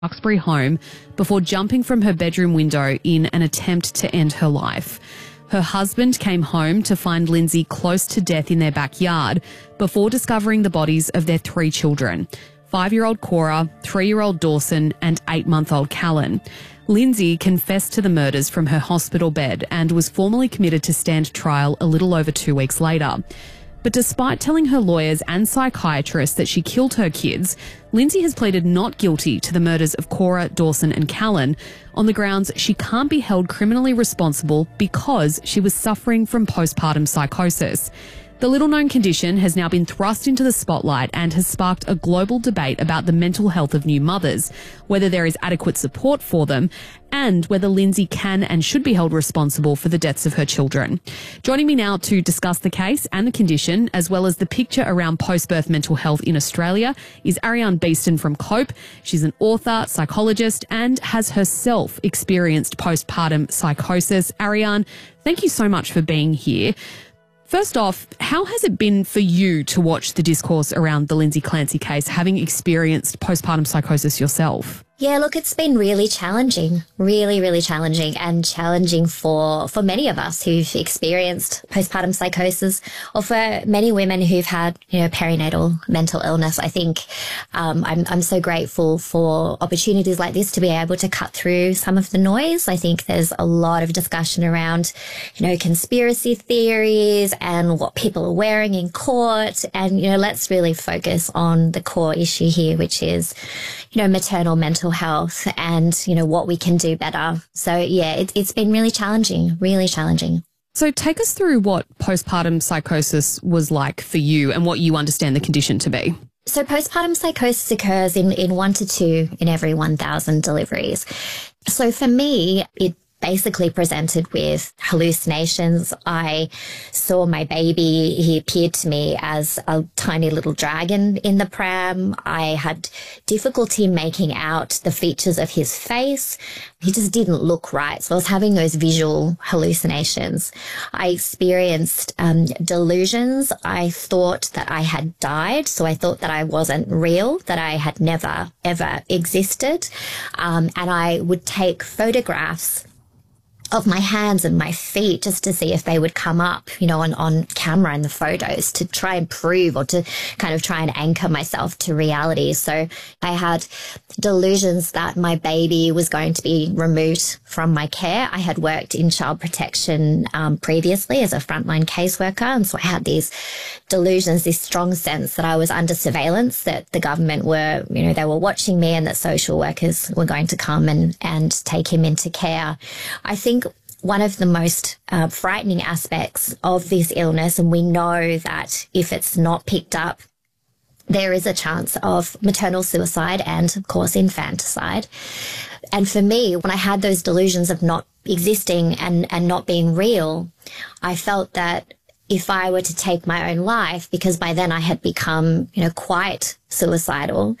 Duxbury home before jumping from her bedroom window in an attempt to end her life. Her husband came home to find Lindsay close to death in their backyard before discovering the bodies of their 3 children, 5-year-old Cora, 3-year-old Dawson and 8-month-old Callan. Lindsay confessed to the murders from her hospital bed and was formally committed to stand trial a little over 2 weeks later. But despite telling her lawyers and psychiatrists that she killed her kids, Lindsay has pleaded not guilty to the murders of Cora, Dawson and Callan on the grounds she can't be held criminally responsible because she was suffering from postpartum psychosis. The little-known condition has now been thrust into the spotlight and has sparked a global debate about the mental health of new mothers, whether there is adequate support for them, and whether Lindsay can and should be held responsible for the deaths of her children. Joining me now to discuss the case and the condition, as well as the picture around post-birth mental health in Australia, is Ariane Beeston from COPE. She's an author, psychologist, and has herself experienced postpartum psychosis. Ariane, thank you so much for being here. First off, how has it been for you to watch the discourse around the Lindsay Clancy case, having experienced postpartum psychosis yourself? Yeah, look, it's been really challenging, really challenging, and challenging for many of us who've experienced postpartum psychosis, or for many women who've had, perinatal mental illness. I think I'm so grateful for opportunities like this to be able to cut through some of the noise. I think there's a lot of discussion around, conspiracy theories and what people are wearing in court, and let's really focus on the core issue here, which is, maternal mental health and, what we can do better. So, yeah, it's been really challenging, really challenging. So take us through what postpartum psychosis was like for you and what you understand the condition to be. So postpartum psychosis occurs in 1 to 2 in every 1,000 deliveries. So for me, it basically presented with hallucinations. I saw my baby. He appeared to me as a tiny little dragon in the pram. I had difficulty making out the features of his face. He just didn't look right. So I was having those visual hallucinations. I experienced delusions. I thought that I had died. So I thought that I wasn't real, that I had never, ever existed. And I would take photographs of my hands and my feet just to see if they would come up, on camera in the photos, to try and prove, or to kind of try and anchor myself to reality. So I had delusions that my baby was going to be removed from my care. I had worked in child protection previously as a frontline caseworker. And so I had these delusions, this strong sense that I was under surveillance, that the government were, they were watching me, and that social workers were going to come and take him into care. I think one of the most frightening aspects of this illness, and we know that if it's not picked up, there is a chance of maternal suicide and, of course, infanticide. And for me, when I had those delusions of not existing and not being real, I felt that if I were to take my own life, because by then I had become, quite suicidal,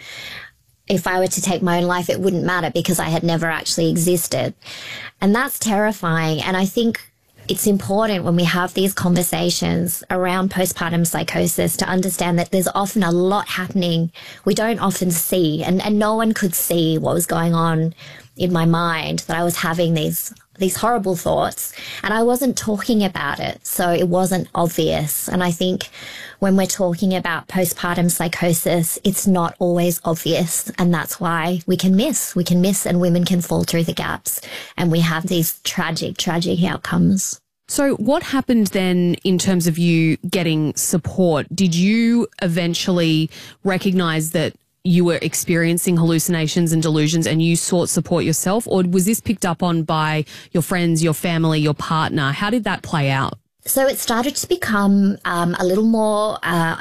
if I were to take my own life, it wouldn't matter because I had never actually existed. And that's terrifying. And I think it's important when we have these conversations around postpartum psychosis to understand that there's often a lot happening we don't often see, and no one could see what was going on in my mind, that I was having these horrible thoughts and I wasn't talking about it. So it wasn't obvious. And I think when we're talking about postpartum psychosis, it's not always obvious. And that's why we can miss and women can fall through the gaps. And we have these tragic outcomes. So what happened then in terms of you getting support? Did you eventually recognize that you were experiencing hallucinations and delusions and you sought support yourself? Or was this picked up on by your friends, your family, your partner? How did that play out? So it started to become a little more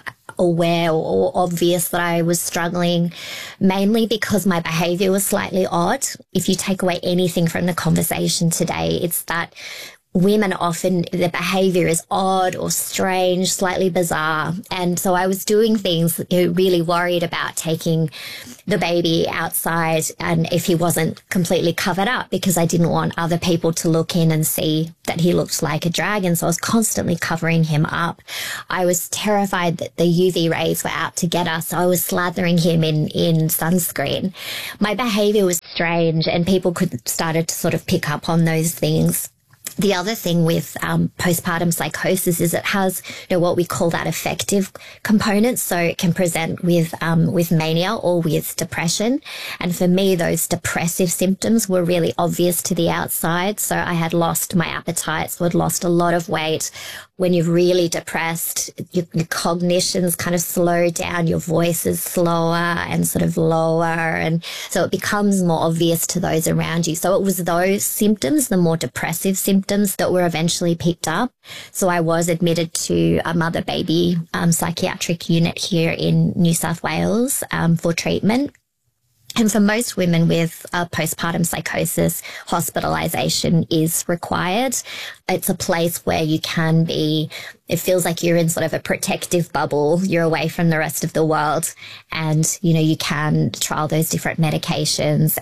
aware or obvious that I was struggling, mainly because my behaviour was slightly odd. If you take away anything from the conversation today, it's that women often, their behavior is odd or strange, slightly bizarre. And so I was doing things, really worried about taking the baby outside and if he wasn't completely covered up, because I didn't want other people to look in and see that he looked like a dragon. So I was constantly covering him up. I was terrified that the UV rays were out to get us. So I was slathering him in sunscreen. My behavior was strange and people started to sort of pick up on those things. The other thing with postpartum psychosis is it has, what we call that affective component. So it can present with mania or with depression. And for me, those depressive symptoms were really obvious to the outside. So I had lost my appetite, so I'd lost a lot of weight. When you're really depressed, your cognition's kind of slowed down, your voice is slower and sort of lower. And so it becomes more obvious to those around you. So it was those symptoms, the more depressive symptoms, that were eventually picked up. So I was admitted to a mother-baby psychiatric unit here in New South Wales for treatment. And for most women with postpartum psychosis, hospitalization is required. It's a place where you can be, it feels like you're in sort of a protective bubble. You're away from the rest of the world. And, you can trial those different medications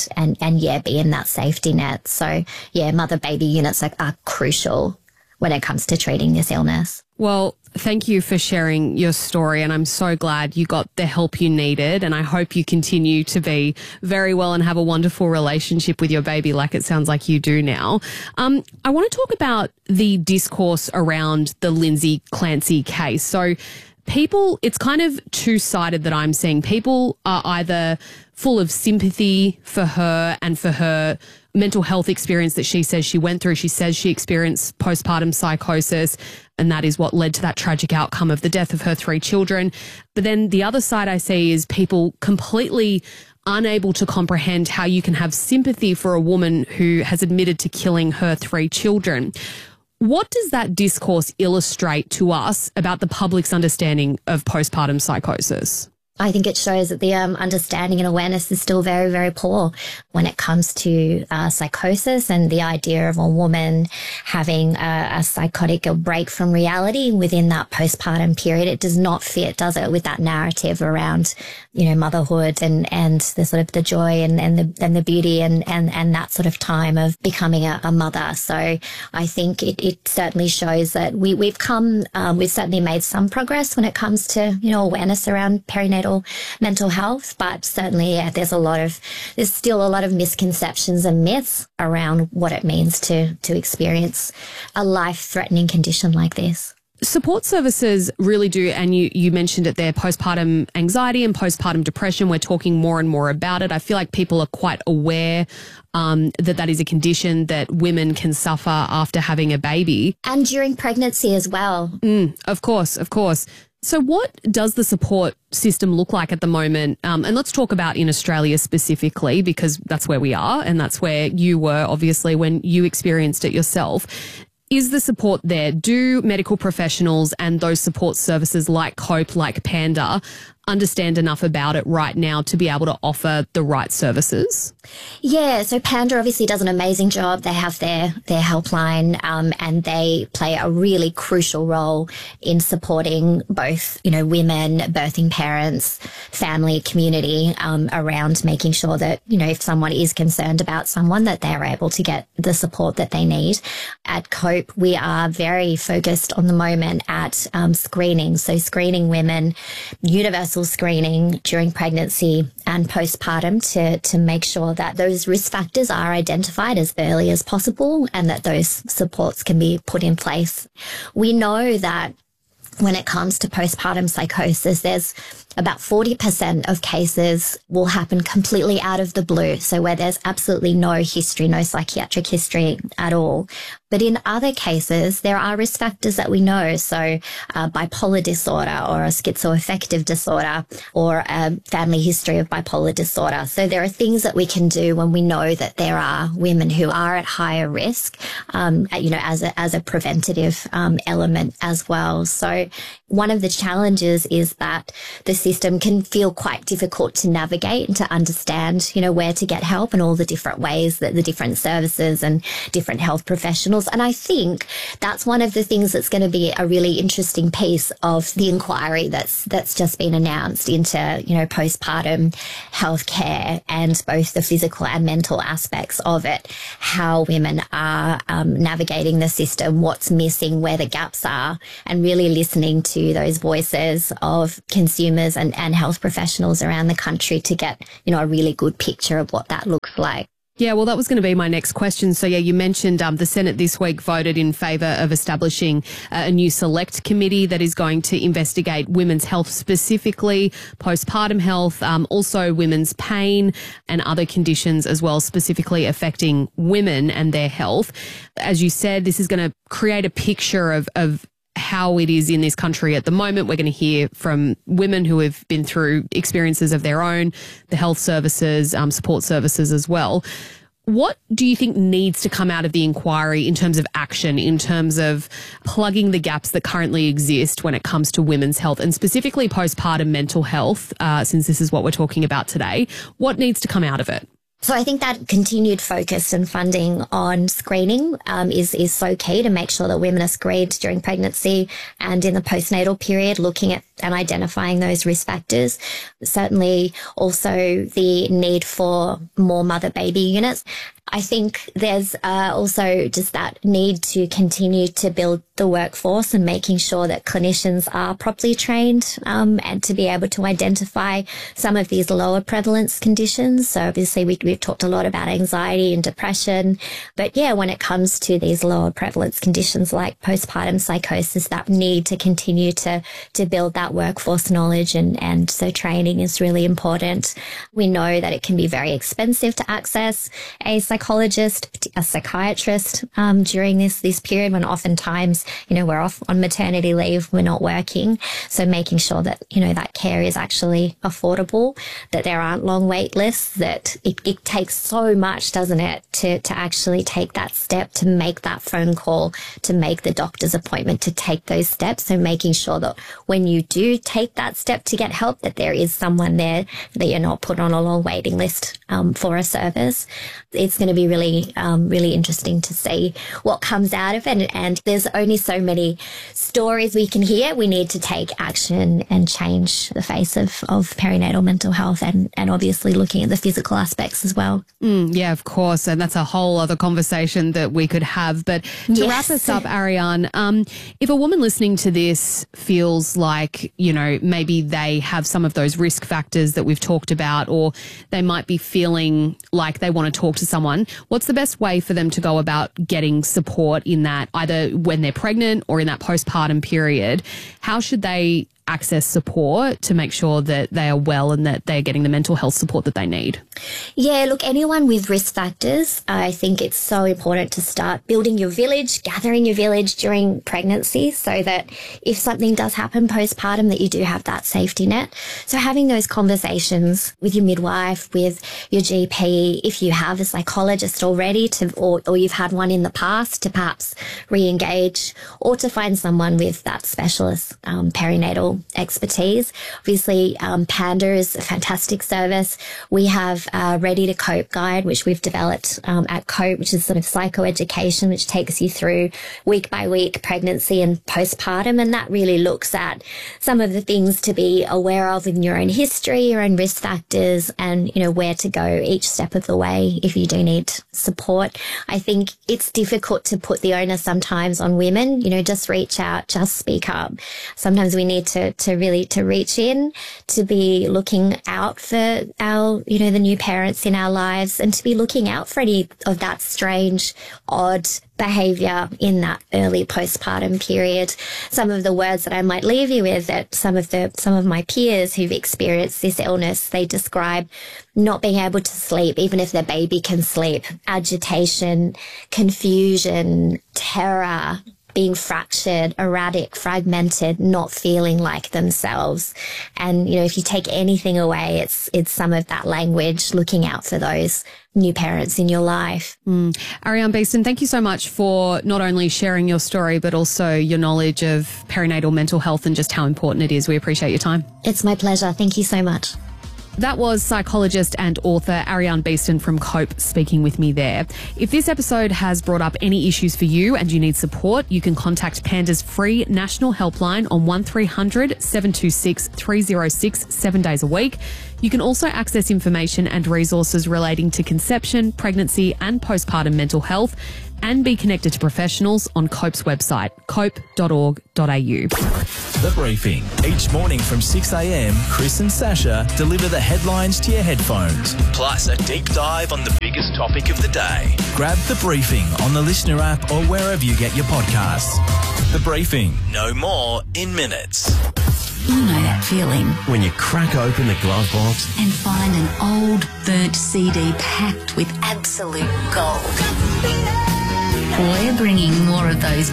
and be in that safety net. So, mother-baby units are crucial when it comes to treating this illness. Well, thank you for sharing your story, and I'm so glad you got the help you needed, and I hope you continue to be very well and have a wonderful relationship with your baby like it sounds like you do now. I want to talk about the discourse around the Lindsay Clancy case. So it's kind of two-sided that I'm seeing. People are either full of sympathy for her and for her mental health experience that she says she went through. She says she experienced postpartum psychosis, and that is what led to that tragic outcome of the death of her 3 children. But then the other side I see is people completely unable to comprehend how you can have sympathy for a woman who has admitted to killing her 3 children. What does that discourse illustrate to us about the public's understanding of postpartum psychosis? I think it shows that the understanding and awareness is still very, very poor when it comes to psychosis and the idea of a woman having a psychotic or break from reality within that postpartum period. It does not fit, does it, with that narrative around, motherhood and the sort of the joy and the beauty and that sort of time of becoming a mother. So I think it certainly shows that we've certainly made some progress when it comes to, awareness around perinatal mental health, but certainly there's still a lot of misconceptions and myths around what it means to experience a life-threatening condition like this. Support services really do, and you mentioned it there, postpartum anxiety and postpartum depression. We're talking more and more about it. I feel like people are quite aware that is a condition that women can suffer after having a baby. And during pregnancy as well. Of course. So what does the support system look like at the moment? And let's talk about in Australia specifically, because that's where we are and that's where you were, obviously, when you experienced it yourself. Is the support there? Do medical professionals and those support services like COPE, like Panda, understand enough about it right now to be able to offer the right services? Yeah, so Panda obviously does an amazing job. They have their helpline and they play a really crucial role in supporting both, women, birthing parents, family, community around making sure that, if someone is concerned about someone, that they're able to get the support that they need. At COPE, we are very focused on the moment at screening. So screening women, universal screening during pregnancy and postpartum to make sure that those risk factors are identified as early as possible and that those supports can be put in place. We know that when it comes to postpartum psychosis, there's about 40% of cases will happen completely out of the blue. So where there's absolutely no history, no psychiatric history at all. But in other cases, there are risk factors that we know. So bipolar disorder or a schizoaffective disorder or a family history of bipolar disorder. So there are things that we can do when we know that there are women who are at higher risk, as a preventative element as well. So one of the challenges is that the system can feel quite difficult to navigate and to understand, where to get help and all the different ways that the different services and different health professionals. And I think that's one of the things that's going to be a really interesting piece of the inquiry that's just been announced into, postpartum healthcare and both the physical and mental aspects of it, how women are navigating the system, what's missing, where the gaps are, and really listening to those voices of consumers and health professionals around the country to get, a really good picture of what that looks like. Yeah, well, that was going to be my next question. So, yeah, you mentioned the Senate this week voted in favour of establishing a new select committee that is going to investigate women's health specifically, postpartum health, also women's pain and other conditions as well, specifically affecting women and their health. As you said, this is going to create a picture of how it is in this country at the moment. We're going to hear from women who have been through experiences of their own, the health services, support services as well. What do you think needs to come out of the inquiry in terms of action, in terms of plugging the gaps that currently exist when it comes to women's health and specifically postpartum mental health, since this is what we're talking about today? What needs to come out of it? So I think that continued focus and funding on screening is so key to make sure that women are screened during pregnancy and in the postnatal period, looking at and identifying those risk factors. Certainly also the need for more mother-baby units. I think there's also just that need to continue to build the workforce and making sure that clinicians are properly trained and to be able to identify some of these lower prevalence conditions. So obviously we've talked a lot about anxiety and depression, but yeah, when it comes to these lower prevalence conditions like postpartum psychosis, that need to continue to build that workforce knowledge and so training is really important. We know that it can be very expensive to access a psychologist, a psychiatrist during this period when oftentimes, we're off on maternity leave, we're not working. So making sure that, that care is actually affordable, that there aren't long wait lists, that it takes so much, doesn't it, to actually take that step, to make that phone call, to make the doctor's appointment, to take those steps. So making sure that when you do take that step to get help, that there is someone there, that you're not put on a long waiting list for a service. It's going to be really, really interesting to see what comes out of it. And there's only so many stories we can hear. We need to take action and change the face of perinatal mental health and obviously looking at the physical aspects as well. Yeah, of course. And that's a whole other conversation that we could have. But to wrap us up, Ariane, if a woman listening to this feels like, maybe they have some of those risk factors that we've talked about, or they might be feeling like they want to talk to someone, what's the best way for them to go about getting support in that, either when they're pregnant or in that postpartum period? How should they access support to make sure that they are well and that they're getting the mental health support that they need? Yeah, look, anyone with risk factors, I think it's so important to start building your village, gathering your village during pregnancy so that if something does happen postpartum, that you do have that safety net. So having those conversations with your midwife, with your GP, if you have a psychologist already or you've had one in the past, to perhaps re-engage or to find someone with that specialist perinatal expertise. Obviously, Panda is a fantastic service. We have a Ready to Cope guide, which we've developed at COPE, which is sort of psychoeducation, which takes you through week by week pregnancy and postpartum. And that really looks at some of the things to be aware of in your own history, your own risk factors, and, where to go each step of the way if you do need support. I think it's difficult to put the onus sometimes on women, just reach out, just speak up. Sometimes we need to really reach in, to be looking out for our, the new parents in our lives, and to be looking out for any of that strange, odd behavior in that early postpartum period. Some of the words that I might leave you with, that some of my peers who've experienced this illness, they describe not being able to sleep, even if their baby can sleep, agitation, confusion, terror, being fractured, erratic, fragmented, not feeling like themselves. And, if you take anything away, it's some of that language, looking out for those new parents in your life. Ariane Beeston, thank you so much for not only sharing your story, but also your knowledge of perinatal mental health and just how important it is. We appreciate your time. It's my pleasure. Thank you so much. That was psychologist and author Ariane Beeston from COPE speaking with me there. If this episode has brought up any issues for you and you need support, you can contact Panda's free national helpline on 1300 726 306 7 days a week. You can also access information and resources relating to conception, pregnancy and postpartum mental health and be connected to professionals on COPE's website, cope.org.au. The Briefing. Each morning from 6 a.m, Chris and Sasha deliver the headlines to your headphones, plus a deep dive on the biggest topic of the day. Grab The Briefing on the Listener app or wherever you get your podcasts. The Briefing. No more in minutes. You know that feeling When you crack open the glove box and find an old, burnt CD packed with absolute gold. We're bringing more of those